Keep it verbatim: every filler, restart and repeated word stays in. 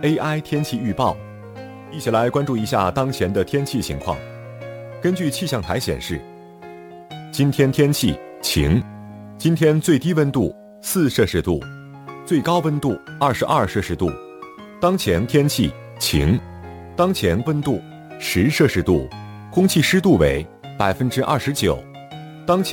A I 天气预报，一起来关注一下当前的天气情况。根据气象台显示，今天天气晴，今天最低温度四摄氏度，最高温度二十二摄氏度。当前天气晴，当前温度十摄氏度，空气湿度为百分之二十九。当前